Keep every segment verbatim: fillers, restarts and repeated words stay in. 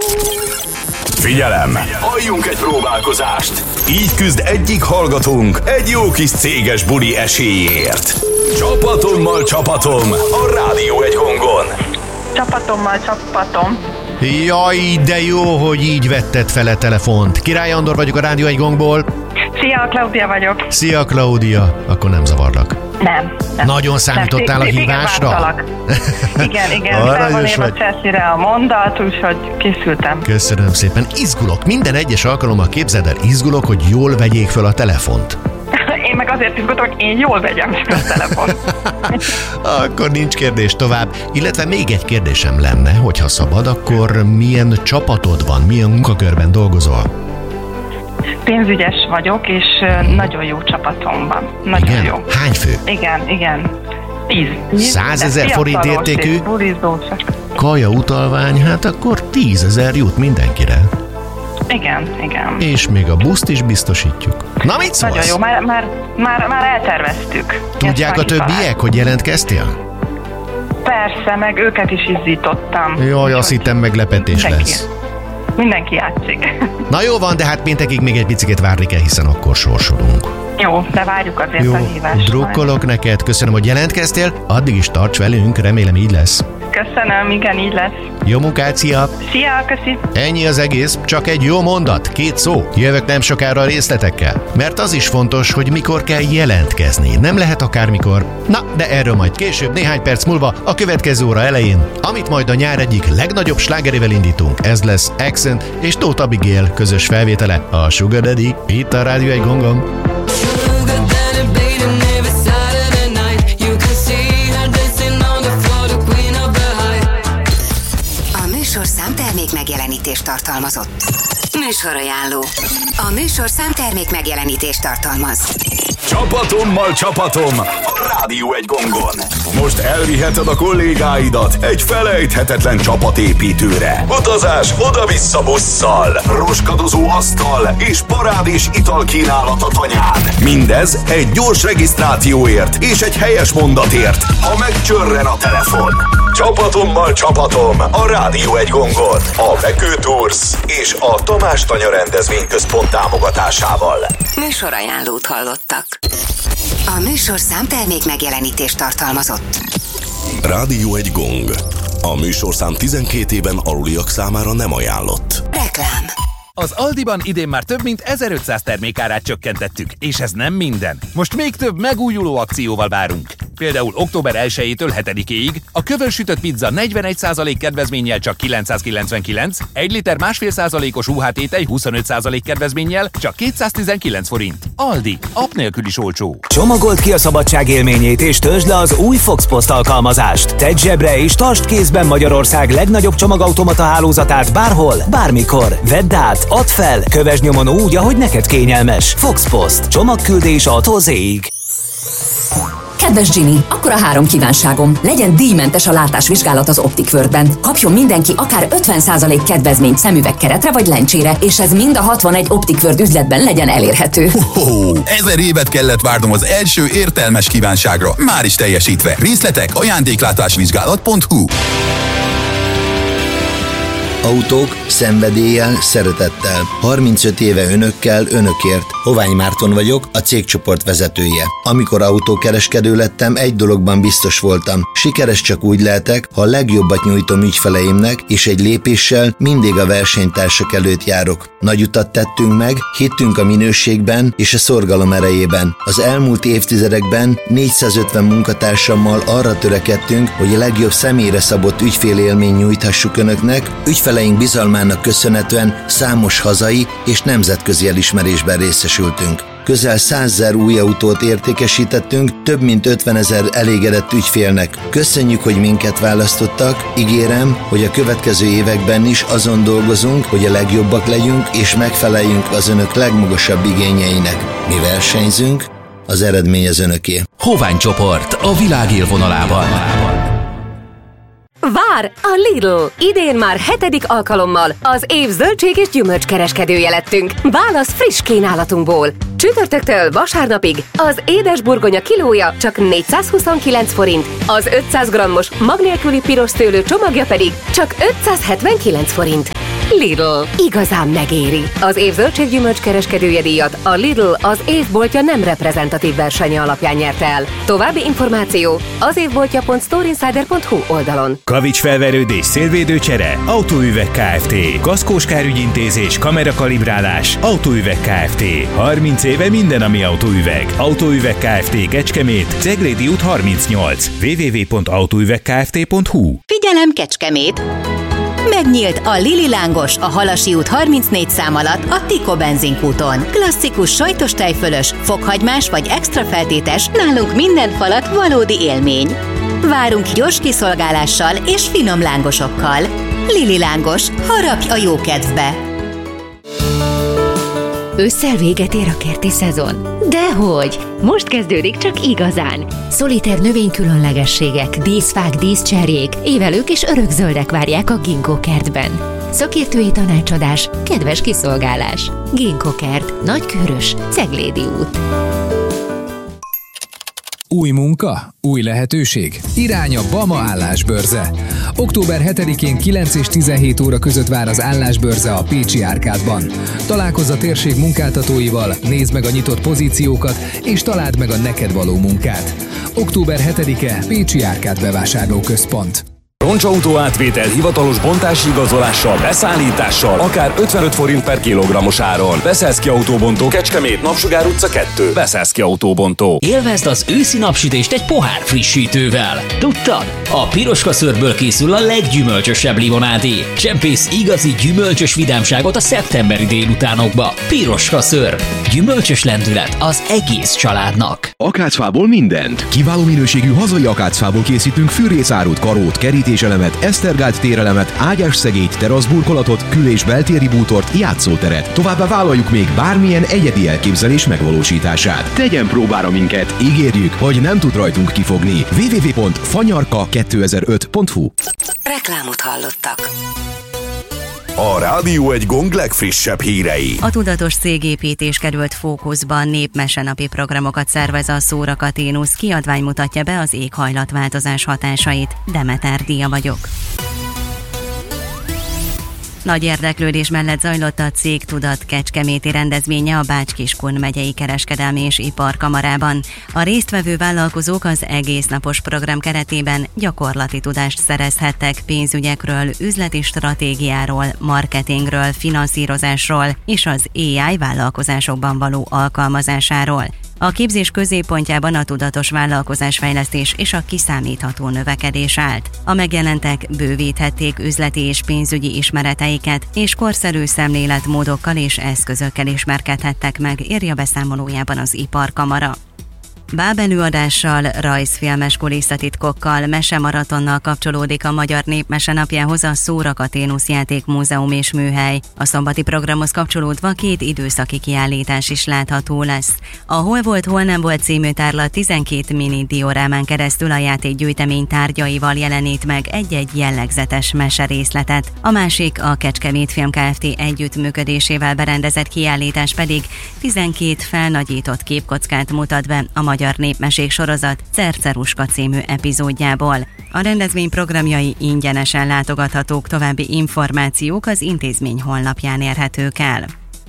Figyelem! Halljunk egy próbálkozást! Így küzd egyik hallgatónk egy jó kis céges buli esélyért. Csapatommal csapatom a Rádió egy hangon. Csapatommal csapatom. Jaj, de jó, hogy így vetted fel a telefont. Király Andor vagyok a Rádió egy gongból. Szia, Klaudia vagyok. Szia, Klaudia. Akkor nem zavarlak. Nem. nem. Nagyon számítottál nem, a hívásra? Igen, igen. Fel van írva Cseszire a mondat, úgyhogy készültem. Köszönöm szépen. Izgulok. Minden egyes alkalommal képzeld el, izgulok, hogy jól vegyék fel a telefont. Én meg azért izgulok, hogy én jól vegyem fel a telefont. Akkor nincs kérdés tovább. Illetve még egy kérdésem lenne, hogyha szabad, akkor milyen csapatod van, milyen munkakörben dolgozol? Pénzügyes vagyok, és nagyon jó csapatom van. Nagyon igen? jó. Hány fő? Igen, igen. Tíz. Százezer forint értékű kaja utalvány, hát akkor tízezer jut mindenkire. Igen, igen. És még a buszt is biztosítjuk. Na, mit szólsz? Nagyon jó, már, már, már, már elterveztük. Tudják a többiek, hogy jelentkeztél? Persze, meg őket is izzítottam. Jaj, azt hittem meglepetés mindenki. lesz. Mindenki játszik. Na jó van, de hát péntekig még egy picit várni kell, hiszen akkor sorsolunk. Jó, de várjuk azért jó, a hívást. drukkolok neked, köszönöm, hogy jelentkeztél, addig is tarts velünk, remélem így lesz. Köszönöm, igen, így lesz. Jó munkát, szia! Szia, köszi! Ennyi az egész, csak egy jó mondat, két szó. Jövök nem sokára a részletekkel. Mert az is fontos, hogy mikor kell jelentkezni. Nem lehet akármikor. Na, de erről majd később, néhány perc múlva, a következő óra elején, amit majd a nyár egyik legnagyobb slágerével indítunk. Ez lesz Accent és Tóth Abigail közös felvétele, a Sugar Daddy, itt a Rádió egy gongon. Termék megjelenítést tartalmazott. Műsorajánló. A műsorszám termék megjelenítést tartalmaz. Csapatommal csapatom a Rádió egy gongon. Most elviheted a kollégáidat egy felejthetetlen csapatépítőre. Utazás oda-vissza busszal, roskadozó asztal és parádés italkínálat a tanyán. Mindez egy gyors regisztrációért és egy helyes mondatért, ha megcsörren a telefon. Csapatommal csapatom a Rádió egy gongon. A Bekő Tours és a Tamás Tanya rendezvényközpont támogatásával. Műsorajánlót hallottak. A műsorszám termék megjelenítést tartalmazott. Rádió egy gong. A műsorszám tizenkét éven aluliak számára nem ajánlott. Reklám. Az Aldiban idén már több mint ezerötszáz termékárát csökkentettük, és ez nem minden. Most még több megújuló akcióval várunk. Például október elsejétől hetedikéig a kövön sütött pizza negyvenegy százalék kedvezménnyel csak kilencszázkilencvenkilenc, egy liter másfél százalékos u há tétej huszonöt százalék kedvezménnyel csak kétszáztizenkilenc forint. Aldi, app nélkül is olcsó. Csomagold ki a szabadság élményét és töltsd le az új Fox Post alkalmazást. Tedd zsebre és tartsd kézben Magyarország legnagyobb csomagautomata hálózatát bárhol, bármikor. Vedd át, add fel, kövesd nyomon úgy, ahogy neked kényelmes. Fox Post. Csomagküldés A-tól Z-ig. Kedves Ginny, akkor a három kívánságom. Legyen díjmentes a látásvizsgálat az Optic Worldben. Kapjon mindenki akár ötven százalék kedvezményt szemüvegkeretre vagy lencsére, és ez mind a hatvanegy Optic World üzletben legyen elérhető. Ho-ho, ezer évet kellett várnom az első értelmes kívánságra. Már is teljesítve. Részletek ajándéklátásvizsgálat pont hu. Autók szenvedéllyel, szeretettel. harmincöt éve önökkel, önökért. Hovány Márton vagyok, a cégcsoport vezetője. Amikor autókereskedő lettem, egy dologban biztos voltam. Sikeres csak úgy lehetek, ha a legjobbat nyújtom ügyfeleimnek, és egy lépéssel mindig a versenytársak előtt járok. Nagy utat tettünk meg, hittünk a minőségben és a szorgalom erejében. Az elmúlt évtizedekben négyszázötven munkatársammal arra törekedtünk, hogy a legjobb személyre szabott ügyfélélmény nyújthassuk önöknek. Ügyfeleink bizalmának köszönhetően számos hazai és nemzetközi elismerésben részesültünk. Közel százezer új autót értékesítettünk, több mint ötvenezer elégedett ügyfélnek. Köszönjük, hogy minket választottak, ígérem, hogy a következő években is azon dolgozunk, hogy a legjobbak legyünk és megfeleljünk az önök legmagasabb igényeinek. Mi versenyzünk, az eredmény az önöké. Hovány csoport a világ élvonalában. Vár a Lidl! Idén már hetedik alkalommal az év zöldség és gyümölcs kereskedője lettünk. Válasz friss kínálatunkból. Csütörtöktől vasárnapig az édes burgonya kilója csak négyszázhuszonkilenc forint, az ötszáz grammos mag nélküli piros szőlő csomagja pedig csak ötszázhetvenkilenc forint. Lidl. Igazán megéri. Az év zöldséggyümölcs kereskedője díjat a Lidl az évboltja nem reprezentatív versenye alapján nyerte el. További információ az évboltja pont storeinsider pont hu oldalon. Kavicsfelverődés, szélvédőcsere, Autóüveg Kft. Kaszkós kárügyintézés, kamerakalibrálás, Autóüveg Kft. harminc éve minden, ami autóüveg. Autóüveg Kft. Kecskemét, Ceglédi út harmincnyolc. double-u double-u double-u pont autóüvegkft pont hu. Figyelem, Kecskemét! Megnyílt a Lili Lángos a Halasi út harmincnégy szám alatt a Tiko benzinkúton. Klasszikus sajtos tejfölös, fokhagymás vagy extra feltétes, nálunk minden falat valódi élmény. Várunk gyors kiszolgálással és finom lángosokkal. Lili Lángos, harapj a jó kedvbe! Ősszel véget ér a kerti szezon? Dehogy! Most kezdődik csak igazán. Szoliter növénykülönlegességek, díszfák, díszcserjék, évelők és örökzöldek várják a Ginkgo kertben. Szakértői tanácsadás, kedves kiszolgálás. Ginkgo kert, Nagykőrös, Ceglédi út. Új munka? Új lehetőség? Irány a Bama állásbörze. október hetedikén kilenc és tizenhét óra között vár az állásbörze a Pécsi Árkádban. Találkozz a térség munkáltatóival, nézd meg a nyitott pozíciókat, és találd meg a neked való munkát. október hetedike Pécsi Árkád bevásárlóközpont. Roncsautó átvétel hivatalos bontási igazolással, beszállítással, akár ötvenöt forint per kilogrammos áron. Beszeszki Autóbontó, Kecskemét, Napsugár utca kettő. Beszeszki Autóbontó. Élvezd az őszi napsütést egy pohár frissítővel. Tudtad? A piroska szörből készül a leggyümölcsösebb limonádé. Csempész igazi gyümölcsös vidámságot a szeptemberi délutánokba. Piroska szörb. Gyümölcsös lendület az egész családnak. Akácfából mindent. Kiváló minőségű hazai akácfából készítünk fűrészárút, karót, kerítéselemet, esztergált térelemet, ágyásszegélyt, teraszburkolatot, kül- és beltéri bútort, játszóteret. Továbbá vállaljuk még bármilyen egyedi elképzelés megvalósítását. Tegyen próbára minket, ígérjük, hogy nem tud rajtunk kifogni. double-u double-u double-u pont fanyarka kétezer-öt pont hu. Reklámot hallottak. A Rádió egy Gong legfrissebb hírei. A tudatos cégépítés került fókuszban, népmesenapi programokat szervez a Szóracatinus, kiadvány mutatja be az éghajlatváltozás hatásait. Demeter Díja vagyok. Nagy érdeklődés mellett zajlott a Cég Tudat kecskeméti rendezvénye a Bács-Kiskun megyei kereskedelmi és iparkamarában. A résztvevő vállalkozók az egésznapos program keretében gyakorlati tudást szerezhettek pénzügyekről, üzleti stratégiáról, marketingről, finanszírozásról és az á i vállalkozásokban való alkalmazásáról. A képzés középpontjában a tudatos vállalkozásfejlesztés és a kiszámítható növekedés állt. A megjelentek bővíthették üzleti és pénzügyi ismereteiket, és korszerű szemléletmódokkal és eszközökkel ismerkedhettek meg, írja beszámolójában az Iparkamara. Bábelőadással, rajzfilmes kulisszatitkokkal, mesemaratonnal kapcsolódik a Magyar Népmese napjához a Szóracatinus Játékmúzeum és Műhely. A szombati programhoz kapcsolódva két időszaki kiállítás is látható lesz. A Hol volt, hol nem volt című tárlat tizenkét mini diorámán keresztül a játékgyűjtemény tárgyaival jelenít meg egy-egy jellegzetes meserészletet. A másik, a Kecskemét Film Kft. Együttműködésével berendezett kiállítás pedig tizenkét felnagyított képkockát mutat be a Magyar Népmesék sorozat Cerceruska című epizódjából. A rendezvény programjai ingyenesen látogathatók, további információk az intézmény honlapján érhetők el.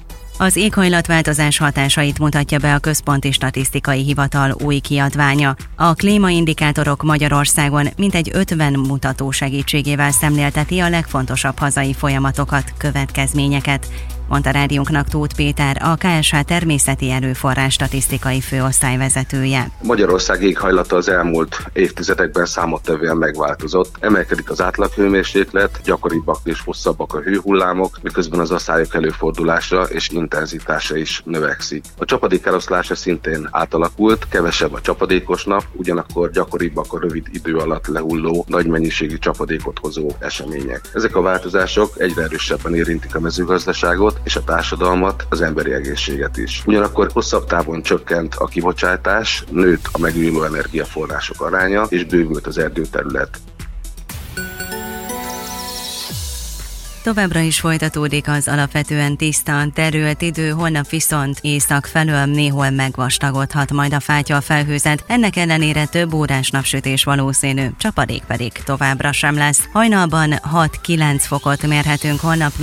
Az éghajlatváltozás hatásait mutatja be a Központi Statisztikai Hivatal új kiadványa. A klímaindikátorok Magyarországon mintegy ötven mutató segítségével szemlélteti a legfontosabb hazai folyamatokat, következményeket, mondta rádiónknak Tóth Péter, a ká es há természeti erőforrás statisztikai főosztályvezetője. Magyarország éghajlata az elmúlt évtizedekben számottevően megváltozott. Emelkedik az átlaghőmérséklet, gyakoribbak és hosszabbak a hőhullámok, miközben az aszályok előfordulása és intenzitása is növekszik. A csapadék eloszlása szintén átalakult, kevesebb a csapadékos nap, ugyanakkor gyakoribbak a rövid idő alatt lehulló, nagy mennyiségű csapadékot hozó események. Ezek a változások egyre erősebben érintik a mezőgazdaságot és a társadalmat, az emberi egészséget is. Ugyanakkor hosszabb távon csökkent a kibocsátás, nőtt a megújuló energiaforrások aránya és bővült az erdőterület. Továbbra is folytatódik az alapvetően tiszta, terült idő, holnap viszont észak felől néhol megvastagodhat majd a fátyol felhőzet, ennek ellenére több órás napsütés valószínű, csapadék pedig továbbra sem lesz. Hajnalban hat-kilenc fokot mérhetünk, holnap